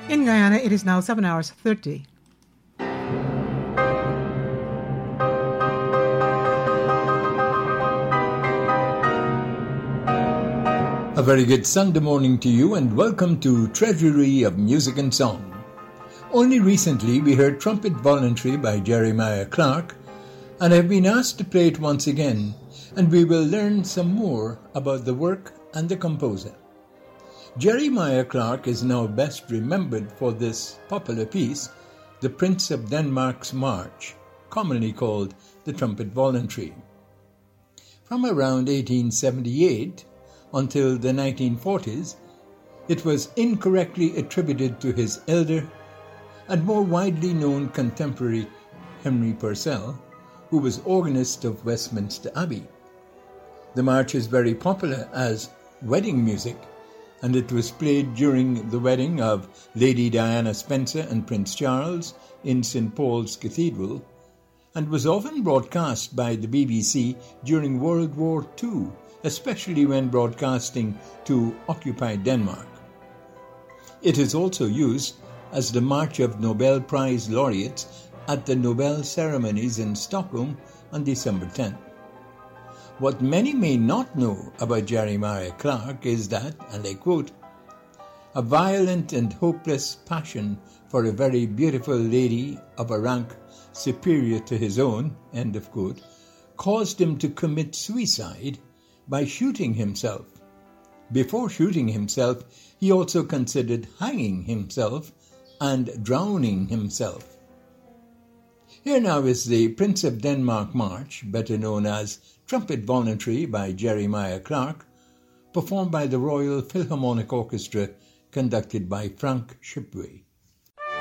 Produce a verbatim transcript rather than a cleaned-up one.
In Guyana, it is now seven hours thirty. A very good Sunday morning to you and welcome to Treasury of Music and Song. Only recently we heard Trumpet Voluntary by Jeremiah Clarke, and I have been asked to play it once again, and we will learn some more about the work and the composer. Jeremiah Clarke is now best remembered for this popular piece, The Prince of Denmark's March, commonly called the Trumpet Voluntary. From around eighteen seventy-eight until the nineteen forties, it was incorrectly attributed to his elder and more widely known contemporary Henry Purcell, who was organist of Westminster Abbey. The march is very popular as wedding music, and it was played during the wedding of Lady Diana Spencer and Prince Charles in Saint Paul's Cathedral, and was often broadcast by the B B C during World War Two, especially when broadcasting to occupied Denmark. It is also used as the March of Nobel Prize laureates at the Nobel ceremonies in Stockholm on December tenth. What many may not know about Jeremiah Clarke is that, and I quote, "A violent and hopeless passion for a very beautiful lady of a rank superior to his own," end of quote, caused him to commit suicide by shooting himself. Before shooting himself, he also considered hanging himself and drowning himself. Here now is the Prince of Denmark March, better known as Trumpet Voluntary by Jeremiah Clarke, performed by the Royal Philharmonic Orchestra, conducted by Frank Shipway.